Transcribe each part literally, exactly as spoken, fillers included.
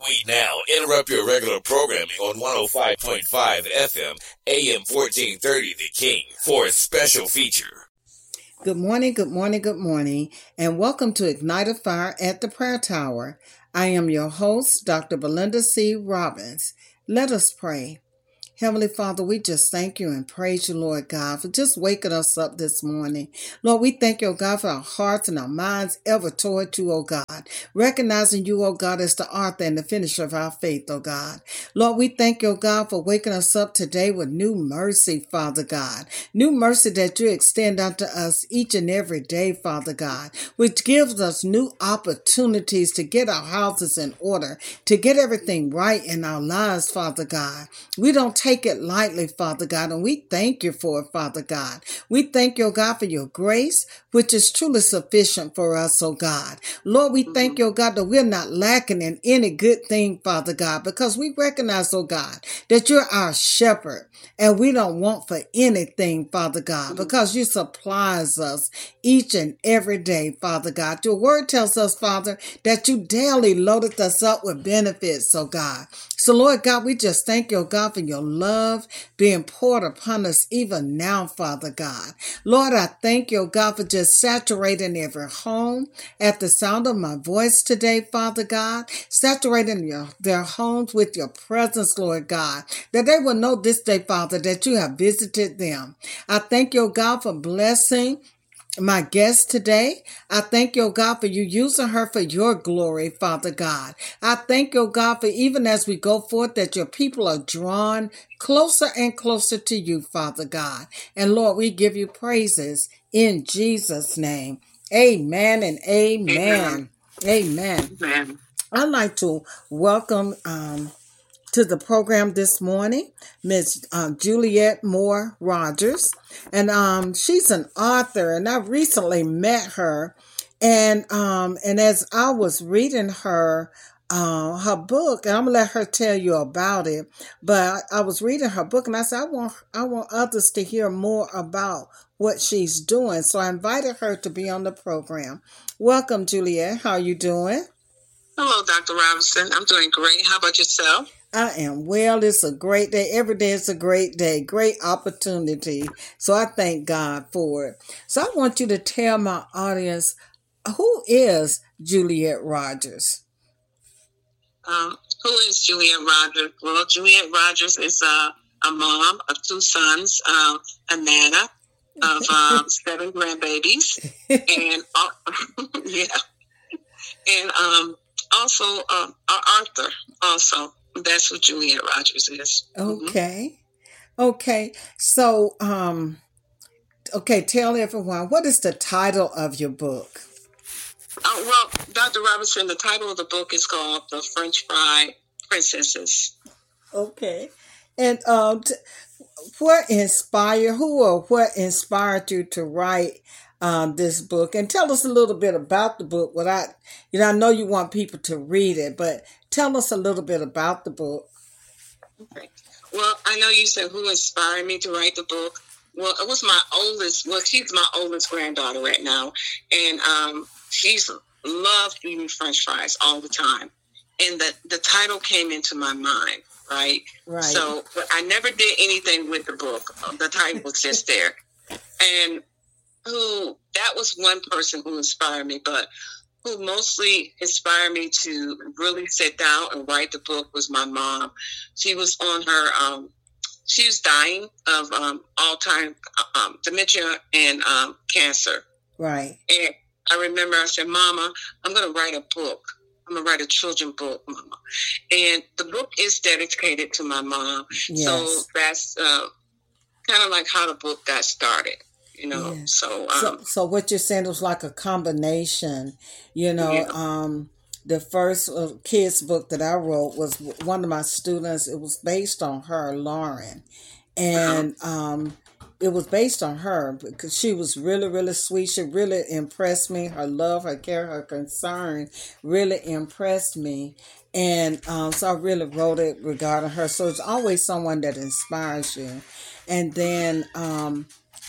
We now interrupt your regular programming on one oh five point five F M, A M fourteen thirty The King for a special feature. Good morning, good morning, good morning, and welcome to Ignite a Fire at the Prayer Tower. I am your host, Doctor Belinda C. Robbins. Let us pray. Heavenly Father, we just thank you and praise you, Lord God, for just waking us up this morning. Lord, we thank you, oh God, for our hearts and our minds ever toward you, oh God, recognizing you, oh God, as the author and the finisher of our faith, oh God. Lord, we thank you, oh God, for waking us up today with new mercy, Father God. New mercy that you extend unto us each and every day, Father God, which gives us new opportunities to get our houses in order, to get everything right in our lives, Father God. We don't take Take it lightly, Father God, and we thank you for it, Father God. We thank you, oh God, for your grace, which is truly sufficient for us, oh God. Lord, we thank you, oh God, that we're not lacking in any good thing, Father God, because we recognize, oh God, that you're our shepherd, and we don't want for anything, Father God, because you supplies us each and every day, Father God. Your word tells us, Father, that you daily loaded us up with benefits, oh God. So, Lord God, we just thank you, oh God, for your love being poured upon us even now, Father God. Lord, I thank you, oh God, for just saturating every home at the sound of my voice today, Father God. Saturating your, their homes with your presence, Lord God, that they will know this day, Father, that you have visited them. I thank you, oh God, for blessing my guest today. I thank you, oh God, for you using her for your glory, Father God. I thank you, oh God, for even as we go forth, that your people are drawn closer and closer to you, Father God. And Lord, we give you praises in Jesus' name. Amen and amen. Amen. Amen. I'd like to welcome um, to the program this morning, Miss Um, Juliette Moore Rogers. And um, she's an author, and I recently met her. And um, and as I was reading her uh, her book, and I'm gonna let her tell you about it. But I, I was reading her book, and I said I want I want others to hear more about what she's doing. So I invited her to be on the program. Welcome, Juliette. How are you doing? Hello, Doctor Robinson. I'm doing great. How about yourself? I am well. It's a great day. Every day is a great day, great opportunity. So I thank God for it. So I want you to tell my audience, who is Juliette Rogers? Um, who is Juliette Rogers? Well, Juliette Rogers is a, a mom of two sons, um, a nana of um, seven grandbabies, and uh, yeah, and um, also uh, an author. Also, that's who Juliette Rogers is. Okay, mm-hmm. okay. So, um, okay, tell everyone, what is the title of your book? Uh, well, Doctor Robinson, the title of the book is called The French Fry Princesses. Okay. And um, t- what inspired, who or what inspired you to write um, this book? And tell us a little bit about the book. Without, you know, I know you want people to read it, but tell us a little bit about the book. Okay. Well, I know you said who inspired me to write the book. Well, it was my oldest, well, she's my oldest granddaughter right now. And um, she's loved eating French fries all the time. And the, the title came into my mind, right? Right. So but I never did anything with the book. The title was just there. And who, that was one person who inspired me, but who mostly inspired me to really sit down and write the book was my mom. She was on her, um, she was dying of um, all-time um, dementia and um, cancer. Right. And I remember I said, Mama, I'm going to write a book. I'm going to write a children's book, Mama. And the book is dedicated to my mom. Yes. So that's uh, kind of like how the book got started. You know, yeah. so, um, so so what you're saying was like a combination. You know, yeah. um, the first uh, kids book that I wrote was one of my students. It was based on her, Lauren, and uh-huh. um, it was based on her because she was really, really sweet. She really impressed me. Her love, her care, her concern really impressed me. And um, so I really wrote it regarding her. So it's always someone that inspires you. And then um,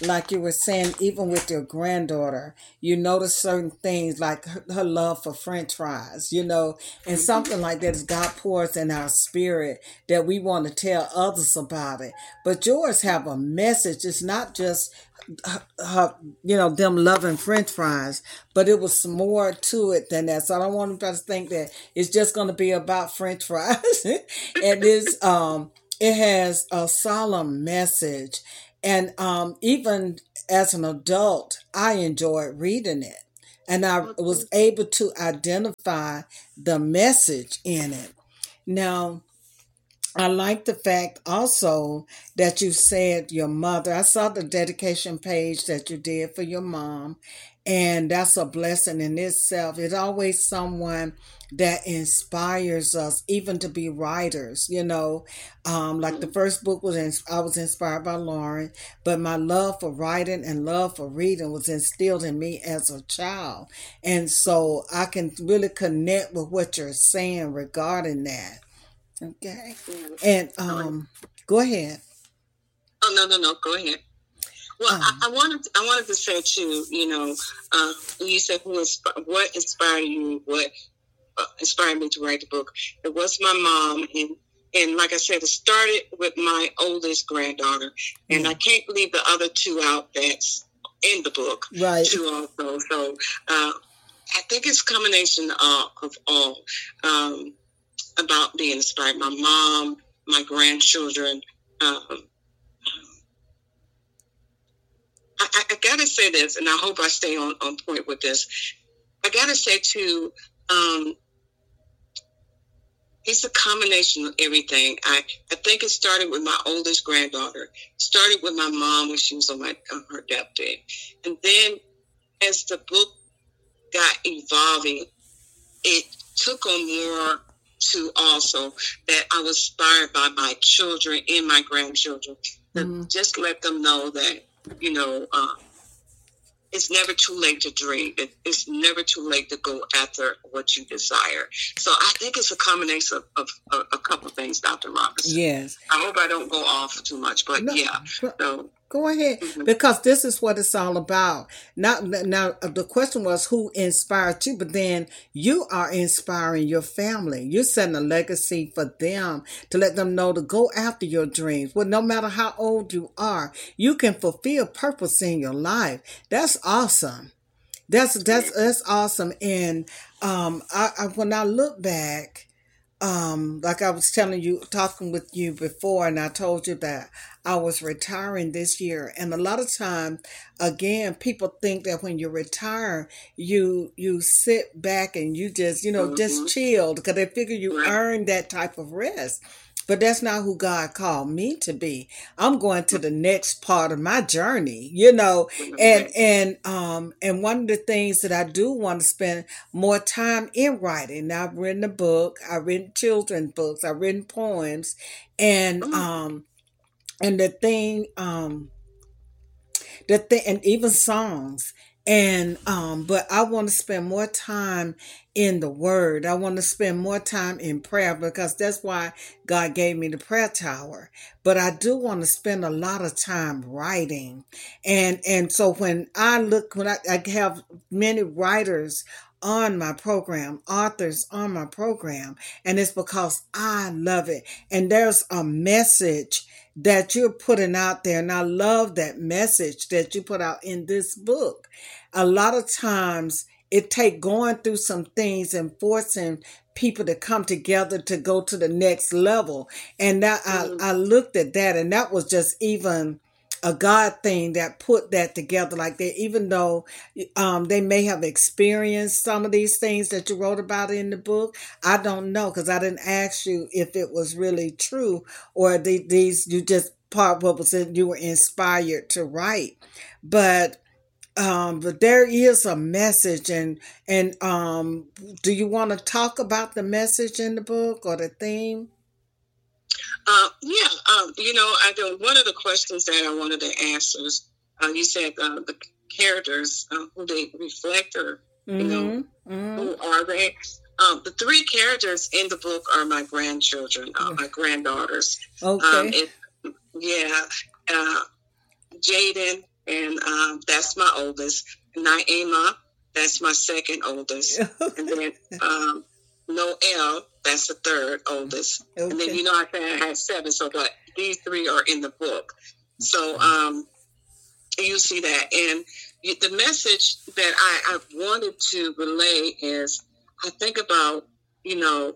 like you were saying, even with your granddaughter, you notice certain things like her, her love for French fries, you know, and something like that is God pours in our spirit that we want to tell others about it. But yours have a message. It's not just her, her, you know, them loving French fries, but it was more to it than that. So I don't want anybody to think that it's just going to be about French fries. And it's um, it has a solemn message. And um, even as an adult, I enjoyed reading it. And I was able to identify the message in it. Now, I like the fact also that you said your mother. I saw the dedication page that you did for your mom, and that's a blessing in itself. It's always someone that inspires us, even to be writers. You know, um, like the first book was, in, I was inspired by Lauren, but my love for writing and love for reading was instilled in me as a child, and so I can really connect with what you're saying regarding that. Okay. And um, go ahead. Oh no, no, no. Go ahead. Well, um, I, I wanted I wanted to say too. You know, uh, you said who insp- what inspired you? What uh, inspired me to write the book? It was my mom, and and like I said, it started with my oldest granddaughter, and yeah. I can't leave the other two out. That's in the book, right? Too also. So uh, I think it's a combination of, of all. Um, about being inspired. My mom, my grandchildren. Um, I, I, I got to say this, and I hope I stay on, on point with this. I got to say, too, um, it's a combination of everything. I, I think it started with my oldest granddaughter. It started with my mom when she was on my, on her deathbed. And then as the book got evolving, it took on more to also that I was inspired by my children and my grandchildren to mm-hmm. just let them know that, you know, um, it's never too late to dream. It, it's never too late to go after what you desire. So I think it's a combination of, of, of a couple of things, Doctor Robinson. Yes. I hope I don't go off too much, but no, yeah. But- so. Go ahead, mm-hmm. because this is what it's all about. Now, now the question was who inspired you, but then you are inspiring your family. You're setting a legacy for them to let them know to go after your dreams. Well, no matter how old you are, you can fulfill purpose in your life. That's awesome. That's that's that's awesome. And um, I, I when I look back. Um, like I was telling you, talking with you before, and I told you that I was retiring this year. And a lot of time, again, people think that when you retire, you you sit back and you just, you know, mm-hmm. just chilled because they figure you right. earned that type of rest. But that's not who God called me to be. I'm going to the next part of my journey, you know, and and um and one of the things that I do want to spend more time in writing. Now, I've written a book, I've written children's books, I've written poems, and um and the thing um the thing and even songs. And um, but I want to spend more time in the Word. I want to spend more time in prayer because that's why God gave me the prayer tower. But I do want to spend a lot of time writing, and and so when I look, when I, I have many writers on my program, authors on my program, and it's because I love it. And there's a message that you're putting out there, and I love that message that you put out in this book. A lot of times it take going through some things and forcing people to come together to go to the next level. And that mm-hmm. I, I looked at that, and that was just even a God thing that put that together like that, even though um, they may have experienced some of these things that you wrote about in the book. I don't know, because I didn't ask you if it was really true or the, these, you just part what was it, you were inspired to write. But um, but there is a message, and and um, do you want to talk about the message in the book or the theme? Uh, yeah, um, you know, I know one of the questions that I wanted to answer is, uh, you said uh, the characters, uh, who they reflect, or, you mm-hmm. know, mm-hmm. who are they? Um, the three characters in the book are my grandchildren, uh, my granddaughters. Okay. Um, it, yeah, uh, Jaden, and um, that's my oldest. Naima, that's my second oldest. And then um, Noel, that's the third oldest. Okay. And then, you know, I said I had seven, so but these three are in the book. So um, you see that. And the message that I, I wanted to relay is, I think about, you know,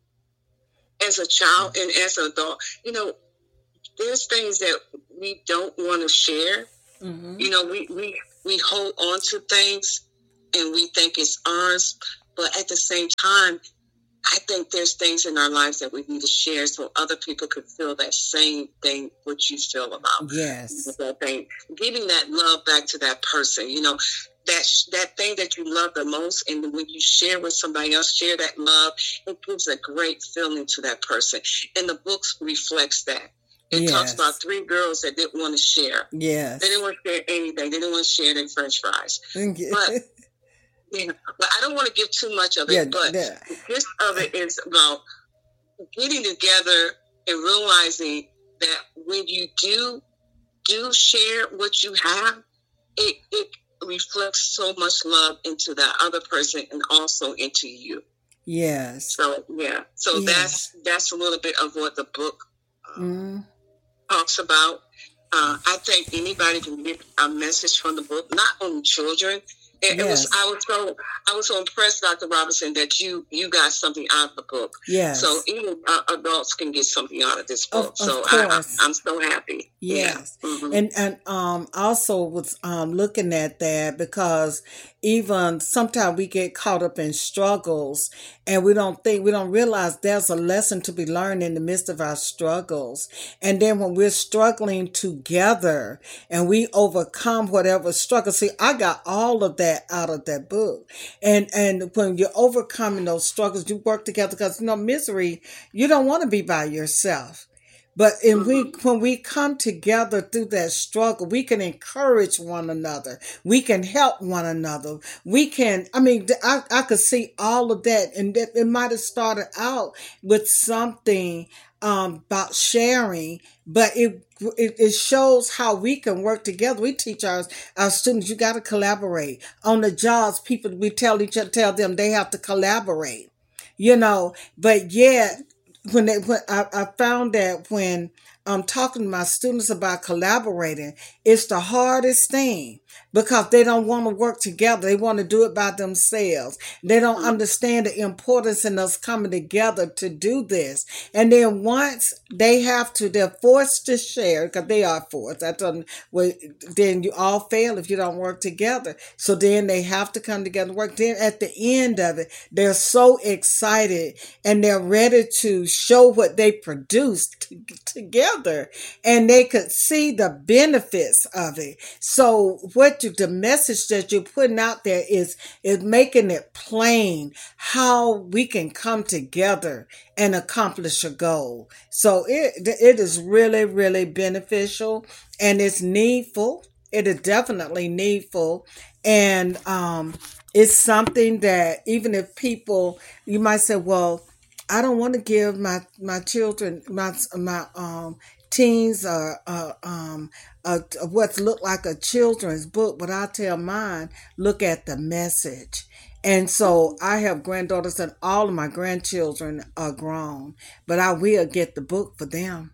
as a child and as an adult, you know, there's things that we don't want to share. Mm-hmm. You know, we, we, we hold on to things and we think it's ours. But at the same time, I think there's things in our lives that we need to share so other people could feel that same thing, what you feel about. Yes. That thing, giving that love back to that person, you know, that that thing that you love the most. And when you share with somebody else, share that love, it gives a great feeling to that person. And the book reflects that. It yes. talks about three girls that didn't want to share. Yes. They didn't want to share anything. They didn't want to share their French fries. But yeah, but I don't want to give too much of it, yeah, but yeah. the gist of it is about getting together and realizing that when you do do share what you have, it, it reflects so much love into that other person and also into you. Yes. So yeah. So yes. that's that's a little bit of what the book um, mm. talks about. Uh, I think anybody can get a message from the book, not only children. It, yes. it was. I was so. I was so impressed, Doctor Robinson, that you you got something out of the book. Yes. So even uh, adults can get something out of this book. Of, of so course. I, I, I'm so happy. Yes. Yeah. Mm-hmm. And and um also was um looking at that because even sometimes we get caught up in struggles and we don't think we don't realize there's a lesson to be learned in the midst of our struggles. And then when we're struggling together and we overcome whatever struggle, see, I got all of that out of that book. And and when you're overcoming those struggles, you work together because, you know, misery, you don't want to be by yourself. But in we, when we come together through that struggle, we can encourage one another. We can help one another. We can, I mean, I, I could see all of that. And it, it might have started out with something um, about sharing, but it, it it shows how we can work together. We teach our, our students, you got to collaborate. On the jobs, people, we tell each other, tell them they have to collaborate, you know, but yet, When they, when I, I found that when I'm talking to my students about collaborating, it's the hardest thing because they don't want to work together. They want to do it by themselves. They don't understand the importance in us coming together to do this. And then once they have to, they're forced to share because they are forced. I told them, well, then you all fail if you don't work together. So then they have to come together and work. Then at the end of it, they're so excited and they're ready to show what they produced t- together, and they could see the benefits of it. So what you, the message that you're putting out there is, is making it plain how we can come together and accomplish a goal. So it, it is really, really beneficial and it's needful. It is definitely needful. And, um, it's something that even if people, you might say, well, I don't want to give my, my children, my, my, um, teens or, uh, um, uh, what's look like a children's book, but I tell mine, look at the message. And so I have granddaughters and all of my grandchildren are grown, but I will get the book for them.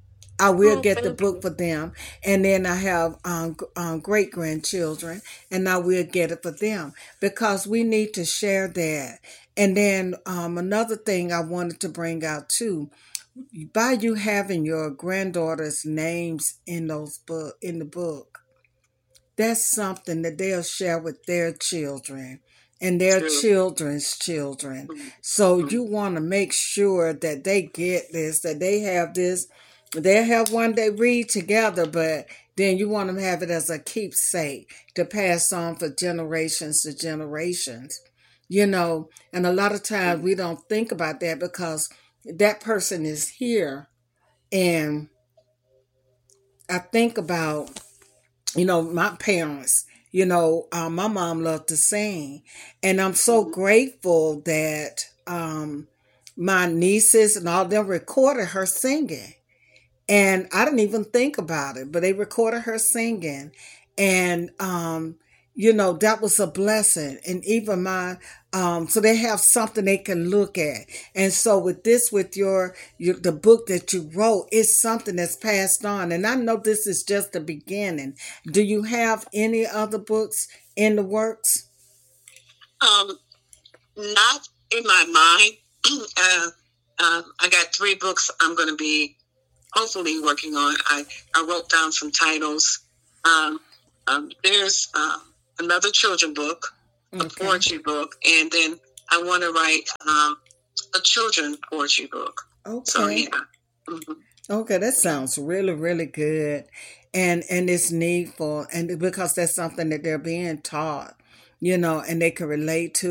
I will get the book for them. And then I have um, um, great grandchildren and I will get it for them because we need to share that. And then um, another thing I wanted to bring out too, by you having your granddaughter's names in those book in the book, that's something that they'll share with their children and their True. children's children. So you want to make sure that they get this, that they have this. They'll have one they read together, but then you want them to have it as a keepsake to pass on for generations to generations. You know, and a lot of times we don't think about that because that person is here. And I think about, you know, my parents, you know, uh, my mom loved to sing. And I'm so grateful that um, my nieces and all them recorded her singing. And I didn't even think about it, but they recorded her singing. And, um, you know, that was a blessing. And even my, um, so they have something they can look at. And so with this, with your, your, the book that you wrote, it's something that's passed on. And I know this is just the beginning. Do you have any other books in the works? Um, not in my mind. uh, uh, I got three books I'm going to be hopefully working on. I, I wrote down some titles. Um, um, there's uh, another children book, a Okay. poetry book, and then I want to write um, a children poetry book. Okay. So yeah. Mm-hmm. Okay, that sounds really, really good. And and it's needful, and because that's something that they're being taught, you know, and they can relate to